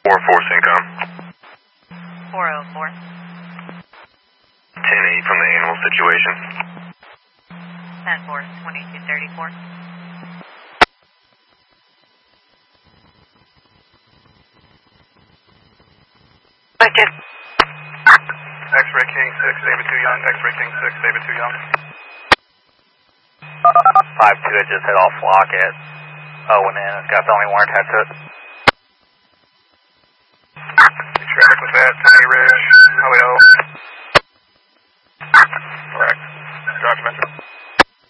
4-4 Syncom. 404. 10-8 from the animal situation. 10-4, 2234. Lincoln. X-Ray King 6, David 2 Young. X-Ray King 6, David 2 Young. 5-2, I just hit off flock at Owen and it's got felony warrant attached to it. Traffic with that, Tony Ridge, Highway O. Correct. Document.